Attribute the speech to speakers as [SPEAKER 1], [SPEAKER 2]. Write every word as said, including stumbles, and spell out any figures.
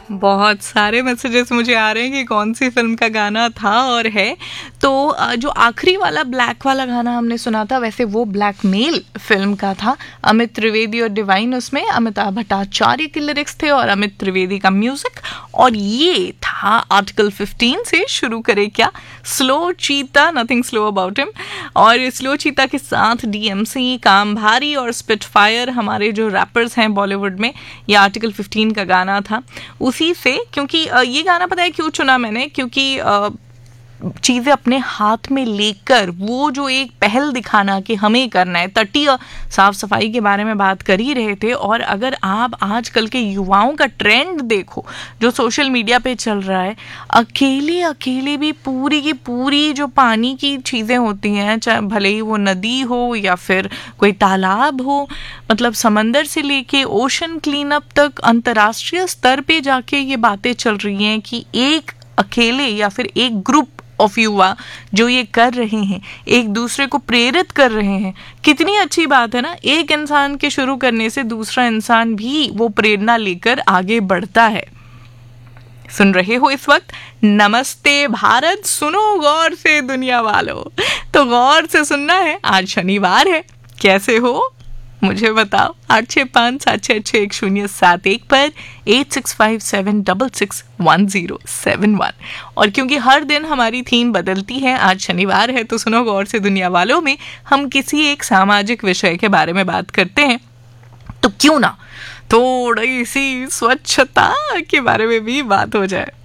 [SPEAKER 1] बहुत सारे मैसेजेस मुझे आ रहे हैं कि कौन सी फिल्म का गाना था और है। तो अ, जो आखिरी वाला ब्लैक वाला गाना हमने सुना था, वैसे वो ब्लैकमेल फिल्म का था। अमित त्रिवेदी और डिवाइन उसमें अमिताभ भट्टाचार्य के लिरिक्स थे और अमित त्रिवेदी का म्यूजिक। और ये था आर्टिकल फिफ्टीन से शुरू करे क्या, स्लो चीता, नथिंग स्लो अबाउट हिम। और स्लो चीता के साथ डीएमसी, काम भारी और स्पिटफायर हमारे जो रैपर्स हैं बॉलीवुड में, ये आर्टिकल फिफ्टीन का गाना था। उसी से, क्योंकि अ, ये गाना पता है क्यों चुना मैंने, क्योंकि अ, चीज़ें अपने हाथ में लेकर वो जो एक पहल दिखाना कि हमें करना है, तटीय साफ सफाई के बारे में बात कर ही रहे थे। और अगर आप आजकल के युवाओं का ट्रेंड देखो जो सोशल मीडिया पे चल रहा है, अकेले अकेले भी पूरी की पूरी जो पानी की चीज़ें होती हैं, चाहे भले ही वो नदी हो या फिर कोई तालाब हो, मतलब समंदर से लेके ओशन क्लीन अप तक अंतर्राष्ट्रीय स्तर पे जाके ये बातें चल रही हैं कि एक अकेले या फिर एक ग्रुप ऑफ युवा जो ये कर रहे हैं, एक दूसरे को प्रेरित कर रहे हैं। कितनी अच्छी बात है ना, एक इंसान के शुरू करने से दूसरा इंसान भी वो प्रेरणा लेकर आगे बढ़ता है। सुन रहे हो इस वक्त नमस्ते भारत, सुनो गौर से दुनिया वालों। तो गौर से सुनना है, आज शनिवार है। कैसे हो मुझे बताओ, आठ छः पाँच सात छः छः एक शून्य सात एक पर, eight six five seven double six one zero seven one. और क्योंकि हर दिन हमारी थीम बदलती है, आज शनिवार है, तो सुनो गौर से दुनिया वालों में हम किसी एक सामाजिक विषय के बारे में बात करते हैं। तो क्यों ना थोड़ी सी स्वच्छता के बारे में भी बात हो जाए।